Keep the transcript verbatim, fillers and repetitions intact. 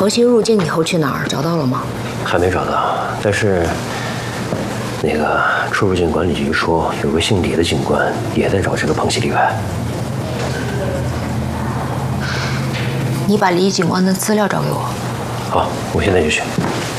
何鑫入境以后去哪儿？找到了吗？ 还没找到，但是那个出入境管理局说，有个姓李的警官也在找这个彭西例外。 你把李警官的资料找给我。 好，我现在就去。